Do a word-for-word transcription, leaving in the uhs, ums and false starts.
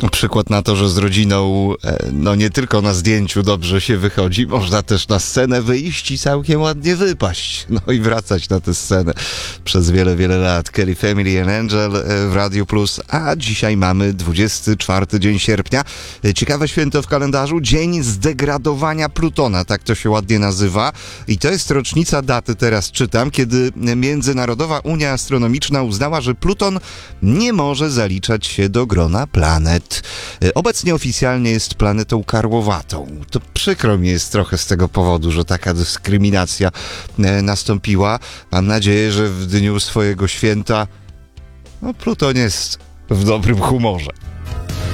Przykład na to, że z rodziną e, no nie tylko na zdjęciu dobrze się wychodzi, można też na scenę wyjść i całkiem ładnie wypaść. No i wracać na tę scenę przez wiele, wiele lat. Kelly Family and Angel e, w Radiu Plus, a dzisiaj mamy dwudziesty czwarty dzień sierpnia. E, ciekawe święto w kalendarzu, Dzień Zdegradowania Plutona, tak to się ładnie nazywa. I to jest rocznica daty, teraz czytam, kiedy Międzynarodowa Unia Astronomiczna uznała, że Pluton nie może zaliczać się do grona planet. Obecnie oficjalnie jest planetą karłowatą. To przykro mi jest trochę z tego powodu, że taka dyskryminacja nastąpiła. Mam nadzieję, że w dniu swojego święta no, Pluton jest w dobrym humorze.